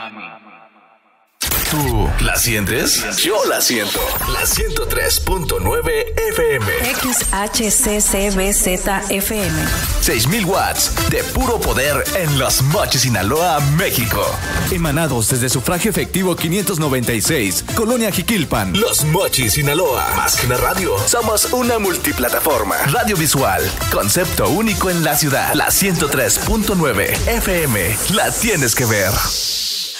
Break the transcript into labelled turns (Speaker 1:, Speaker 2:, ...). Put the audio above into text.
Speaker 1: ¿Tú la sientes? Yo la siento. La 103.9 FM.
Speaker 2: XHCCBZFM.
Speaker 1: 6,000 watts de puro poder en Los Mochis, Sinaloa, México.
Speaker 3: Emanados desde Sufragio Efectivo 596, Colonia Jiquilpan.
Speaker 1: Los Mochis, Sinaloa. Más que una radio, somos una multiplataforma. Radio visual, concepto único en la ciudad. La 103.9 FM. La tienes que ver.